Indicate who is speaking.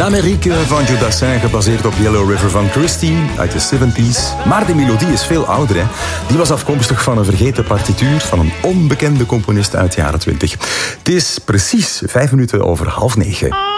Speaker 1: L'Amérique van Joe Dassin, gebaseerd op Yellow River van Christie uit de 70s. Maar de melodie is veel ouder. Hè? Die was afkomstig van een vergeten partituur van een onbekende componist uit de jaren 20. Het is precies 5 minuten over 8:30.